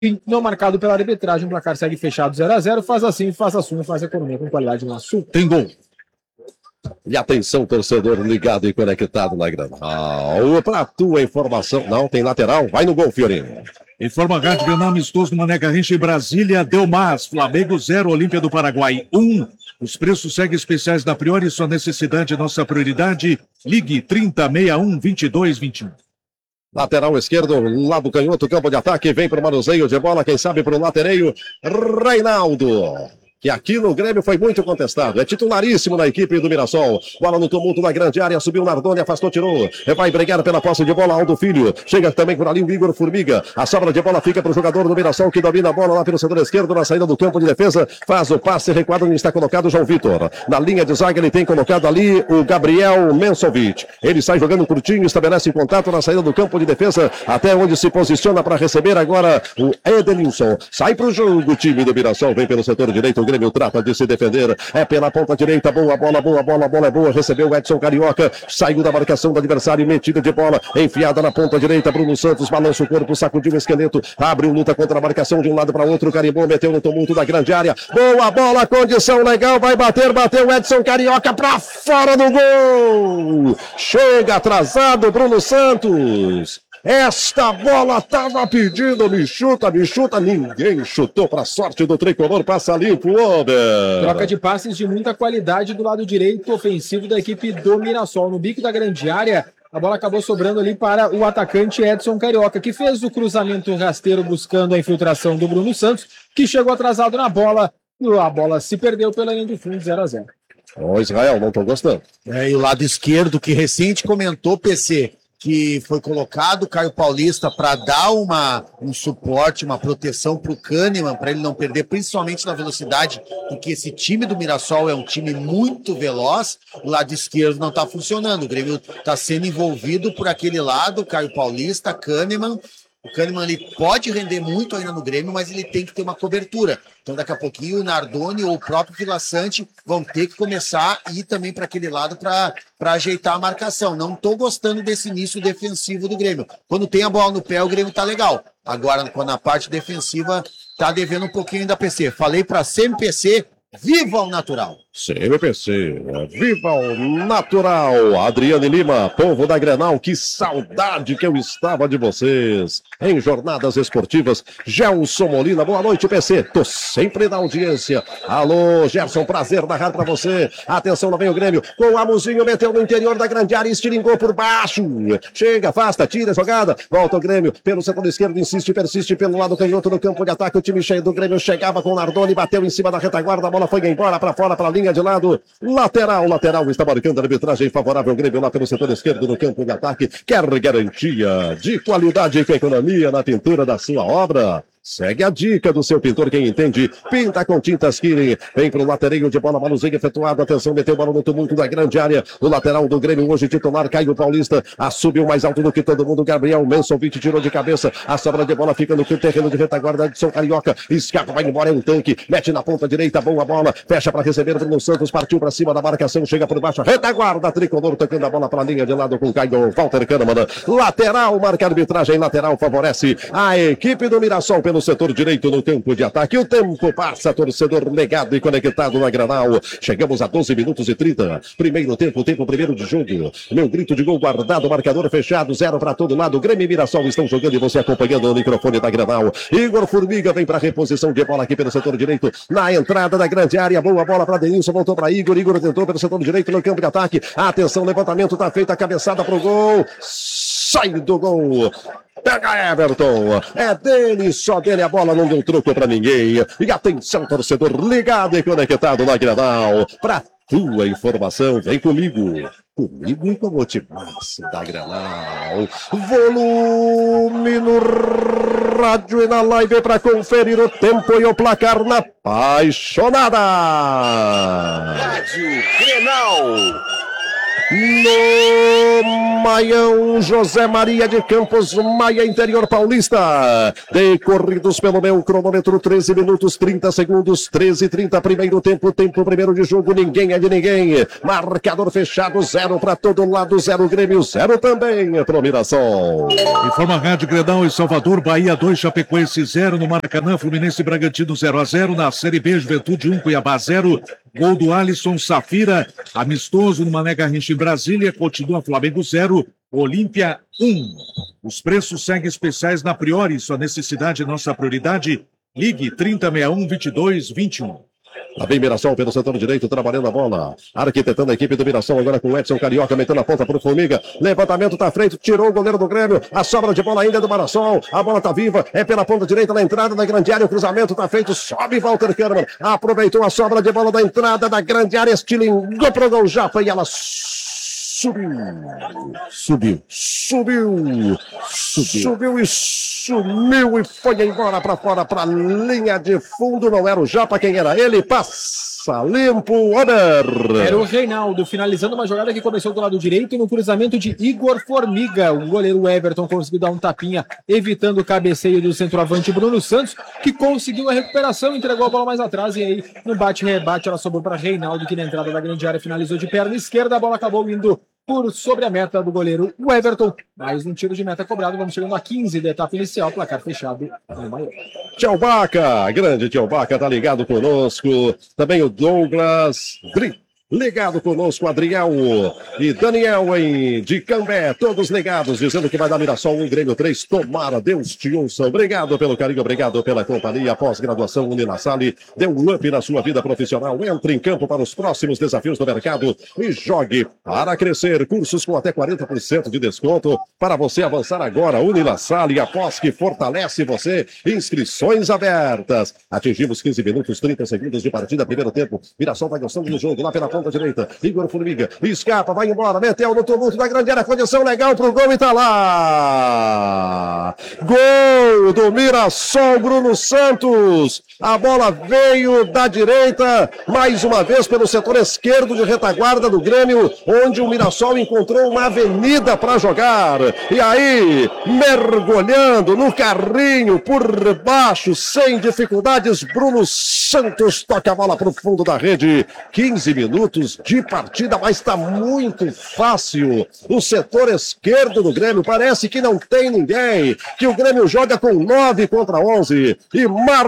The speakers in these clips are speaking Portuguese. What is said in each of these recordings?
não marcado pela arbitragem, o placar segue fechado 0-0. Faz assim, faz a suma, faz a economia com qualidade no Sul. Tem gol. E atenção, torcedor ligado e conectado na Granal. Para a tua informação, não tem lateral, vai no gol, Fiorinho. Informa a Rádio Granal, amistoso no Mané Garrincha em Brasília, Delmas, Flamengo 0, Olímpia do Paraguai 1. Os preços seguem especiais da Priori, sua necessidade, nossa prioridade. Ligue 3061-2221. Lateral esquerdo, lado canhoto, campo de ataque, vem para o manuseio de bola, quem sabe para o latereio, Reinaldo. Que aqui no Grêmio foi muito contestado. É titularíssimo na equipe do Mirassol. Bola no tumulto da grande área, subiu Nardoni, afastou, tirou. Vai brigar pela posse de bola, Aldo Filho. Chega também por ali o Igor Formiga. A sobra de bola fica para o jogador do Mirassol, que domina a bola lá pelo setor esquerdo, na saída do campo de defesa. Faz o passe recuado, onde está colocado o João Vitor. Na linha de zaga ele tem colocado ali o Gabriel Mensovic. Ele sai jogando curtinho, estabelece contato na saída do campo de defesa, até onde se posiciona para receber agora o Edenilson. Sai para o jogo do time do Mirassol, vem pelo setor direito, o Grêmio trata de se defender, é pela ponta direita, boa bola, a bola é boa, recebeu o Edson Carioca, saiu da marcação do adversário, metida de bola, enfiada na ponta direita, Bruno Santos balança o corpo, sacudiu o esqueleto, abriu luta contra a marcação de um lado para outro, carimbou, meteu no tumulto da grande área, boa bola, condição legal, vai bateu o Edson Carioca para fora do gol, chega atrasado Bruno Santos. Esta bola estava pedindo, me chuta, ninguém chutou para a sorte do tricolor, passa limpo, Ober. Troca de passes de muita qualidade do lado direito ofensivo da equipe do Mirassol. No bico da grande área, a bola acabou sobrando ali para o atacante Edson Carioca, que fez o cruzamento rasteiro buscando a infiltração do Bruno Santos, que chegou atrasado na bola, e a bola se perdeu pela linha de fundo, 0-0. Ô Israel, não estou gostando. E o lado esquerdo, que recente comentou, PC, que foi colocado o Caio Paulista para dar um suporte, uma proteção para o Kahneman, para ele não perder, principalmente na velocidade, porque esse time do Mirassol é um time muito veloz, o lado esquerdo não está funcionando, o Grêmio está sendo envolvido por aquele lado, Caio Paulista, Kahneman. O Kahneman ele pode render muito ainda no Grêmio, mas ele tem que ter uma cobertura. Então daqui a pouquinho o Nardoni ou o próprio Vila Sante vão ter que começar a ir também para aquele lado para ajeitar a marcação. Não estou gostando desse início defensivo do Grêmio. Quando tem a bola no pé, o Grêmio tá legal. Agora, quando a parte defensiva tá devendo um pouquinho da PC. Falei para CMPC, viva o natural! CMPC, viva o natural! Adriane Lima, povo da Grenal, que saudade que eu estava de vocês! Em jornadas esportivas, Gelson Molina, boa noite, PC, tô sempre na audiência. Alô, Gerson, prazer narrar pra você. Atenção, lá vem o Grêmio, com o Amuzinho, meteu no interior da grande área, estilingou por baixo. Chega, afasta, tira a jogada, volta o Grêmio, pelo setor esquerdo, insiste, persiste, pelo lado canhoto no campo de ataque, o time cheio do Grêmio chegava com o Nardoni, bateu em cima da retaguarda, a bola foi embora, pra fora, pra linha de lado, lateral está marcando a arbitragem favorável ao Grêmio lá pelo setor esquerdo no campo de ataque, quer garantia de qualidade e economia na pintura da sua obra? Segue a dica do seu pintor, quem entende, pinta com tintas Killing. Vem pro latereio de bola, manuseio efetuado, atenção, meteu bola no tumulto da grande área, o lateral do Grêmio hoje titular, Caio Paulista, subiu mais alto do que todo mundo, Gabriel Mensovic tirou de cabeça, a sobra de bola fica no terreno de retaguarda, Edson Carioca, escapa, vai embora, é um tanque, mete na ponta direita, boa bola, fecha para receber, Bruno Santos partiu para cima da marcação, chega por baixo, retaguarda, tricolor, tocando a bola para a linha de lado com Caio, Walter Kahneman, lateral, marca a arbitragem, lateral favorece a equipe do Mirassol pelo setor direito no campo de ataque. O tempo passa, torcedor ligado e conectado na Granal. Chegamos a 12 minutos e 30. Primeiro tempo primeiro de jogo. Meu grito de gol guardado, marcador fechado, 0 para todo lado. Grêmio e Mirassol estão jogando e você acompanhando no microfone da Granal. Igor Formiga vem para reposição de bola aqui pelo setor direito. Na entrada da grande área, boa bola para Denilson, voltou para Igor. Igor tentou pelo setor direito no campo de ataque. Atenção, levantamento, tá feita a cabeçada pro gol. Sai do gol. Pega Everton, é dele, só dele, a bola não deu troco pra ninguém. E atenção, torcedor ligado e conectado na Granal. Pra tua informação, vem comigo e com o timaço da Granal. Volume no rádio e na live pra conferir o tempo e o placar na apaixonada. Rádio Grenal. No Maião, José Maria de Campos Maia, interior paulista. Decorridos pelo meu cronômetro, 13 minutos, 30 segundos, 13:30, primeiro tempo primeiro de jogo, ninguém é de ninguém. Marcador fechado, 0 para todo lado, 0 Grêmio, 0 também pro Mirassol. Informa a Rádio Grenal em Salvador, Bahia 2, Chapecoense 0, no Maracanã, Fluminense e Bragantino 0-0, na Série B, Juventude 1, Cuiabá 0, gol do Alisson Safira, amistoso no Mané Garrincha em Brasília, continua Flamengo 0, Olímpia 1. Os preços seguem especiais na Priori, sua necessidade é nossa prioridade. Ligue 3061-2221. Lá vem Mirassol pelo setor direito, trabalhando a bola. Arquitetando a equipe do Mirassol agora com o Edson Carioca, metendo a ponta pro Formiga. Levantamento tá frente, tirou o goleiro do Grêmio. A sobra de bola ainda é do Mirassol. A bola tá viva, é pela ponta direita na entrada da grande área. O cruzamento tá feito, sobe Walter Kahneman. Aproveitou a sobra de bola da entrada da grande área, estilingou pro gol Japa e ela subiu e sumiu e foi embora para fora, para linha de fundo. Não era o Japa, quem era ele? Passa limpo, Oder. Era o Reinaldo finalizando uma jogada que começou do lado direito no cruzamento de Igor Formiga. O goleiro Everton conseguiu dar um tapinha, evitando o cabeceio do centroavante Bruno Santos, que conseguiu a recuperação, entregou a bola mais atrás e aí no bate-rebate ela sobrou para Reinaldo, que na entrada da grande área finalizou de perna esquerda. A bola acabou indo por sobre a meta do goleiro o Everton. Mais um tiro de meta cobrado. Vamos chegando a 15 da etapa inicial. Placar fechado no Maior. Tchau Baca, grande Tchau Baca, tá ligado conosco. Também o Douglas ligado conosco, Adriel e Daniel de Cambé, todos ligados, dizendo que vai dar Mirassol 1, Grêmio 3, tomara, Deus te ouça. Obrigado pelo carinho, obrigado pela companhia. Pós-graduação Uninasale, dê um up na sua vida profissional, entre em campo para os próximos desafios do mercado e jogue para crescer. Cursos com até 40% de desconto para você avançar agora. Uninasale, após que fortalece você. Inscrições abertas. Atingimos 15 minutos, 30 segundos de partida, primeiro tempo. Mirassol vai gostando do jogo, lá pela ponta direita, Igor Formiga, escapa, vai embora, meteu no tumulto da grande área, condição legal pro gol e tá lá! Gol do Mirassol, Bruno Santos! A bola veio da direita, mais uma vez pelo setor esquerdo de retaguarda do Grêmio, onde o Mirassol encontrou uma avenida para jogar. E aí, mergulhando no carrinho por baixo, sem dificuldades, Bruno Santos toca a bola pro fundo da rede. 15 minutos de partida, mas está muito fácil. O setor esquerdo do Grêmio parece que não tem ninguém, que o Grêmio joga com 9 contra 11 e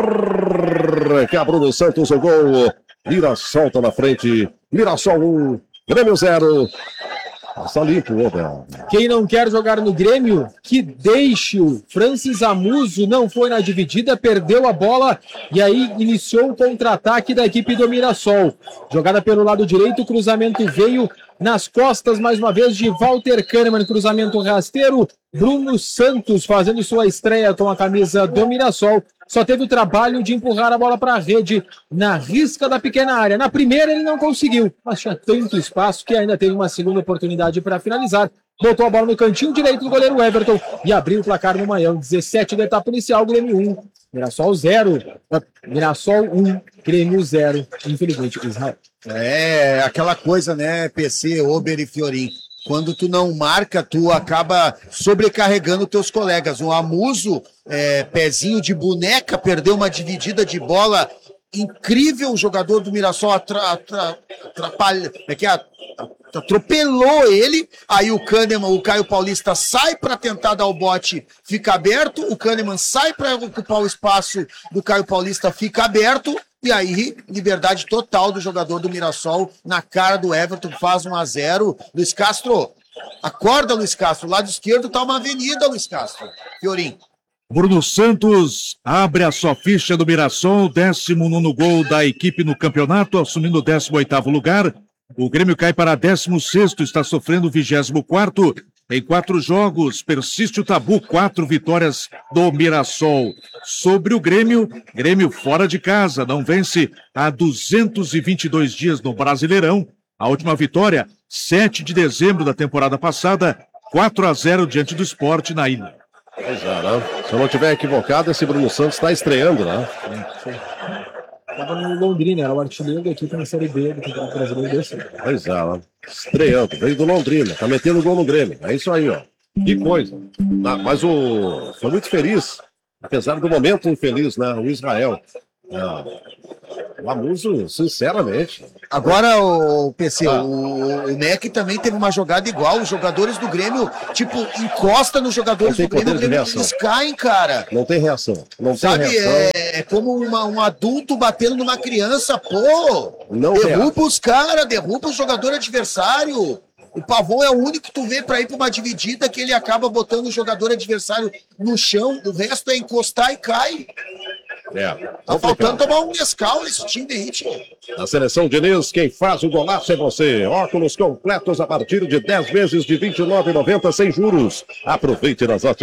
marca Bruno Santos o gol. Mirassol tá na frente, Mirassol 1, Grêmio 0. Passa limpo, Robert. Quem não quer jogar no Grêmio, que deixe o Francis Amuso, não foi na dividida, perdeu a bola e aí iniciou o contra-ataque da equipe do Mirassol. Jogada pelo lado direito, o cruzamento veio nas costas mais uma vez de Walter Kahneman, cruzamento rasteiro. Bruno Santos fazendo sua estreia com a camisa do Mirassol. Só teve o trabalho de empurrar a bola para a rede na risca da pequena área. Na primeira ele não conseguiu, mas tinha tanto espaço que ainda teve uma segunda oportunidade para finalizar. Botou a bola no cantinho direito do goleiro Everton e abriu o placar no Maião. 17 da etapa inicial, Grêmio 1, Mirassol 0. Mirassol 1, Grêmio 0. Infelizmente, Israel. É aquela coisa, né, PC, Ober e Fiorin. Quando tu não marca, tu acaba sobrecarregando teus colegas. O Amuso, pezinho de boneca, perdeu uma dividida de bola incrível. O jogador do Mirassol atropelou ele. Aí o Kahneman, o Caio Paulista, sai para tentar dar o bote, fica aberto. O Kahneman sai para ocupar o espaço do Caio Paulista, fica aberto. E aí, liberdade total do jogador do Mirassol na cara do Everton, faz 1-0. Luiz Castro, acorda, Luiz Castro. Lado esquerdo tá uma avenida, Luiz Castro. Fiorim. Bruno Santos abre a sua ficha do Mirassol, 19º gol da equipe no campeonato, assumindo o 18º lugar. O Grêmio cai para 16º, está sofrendo o 24º. Em 4 jogos, persiste o tabu, 4 vitórias do Mirassol. Sobre o Grêmio, Grêmio fora de casa, não vence há 222 dias no Brasileirão. A última vitória, 7 de dezembro da temporada passada, 4-0 diante do Sport na ilha. Pois é, né? Se eu não estiver equivocado, esse Bruno Santos está estreando, né? Tava no Londrina, era o artilheiro da equipe na Série B do Campeonato Brasileiro. Pois é, né? Estreando, veio do Londrina, tá metendo gol no Grêmio. É isso aí, ó. Que coisa. Mas foi muito feliz, apesar do momento infeliz, né? O Israel. O Amuso, sinceramente. Agora, o PC, o Neck também teve uma jogada igual. Os jogadores do Grêmio, tipo, encosta nos jogadores do Grêmio, eles caem, cara. Não tem reação. Não Sabe, tem reação. é como um adulto batendo numa criança, pô. Não derruba os caras, derruba o jogador adversário. O Pavon é o único que tu vê pra ir pra uma dividida que ele acaba botando o jogador adversário no chão. O resto é encostar e cai. Tá faltando tomar um Nescau nesse time de ritmo. Na seleção Diniz, quem faz o golaço é você. Óculos completos a partir de 10 vezes de R$ 29,90 sem juros. Aproveite nas óticas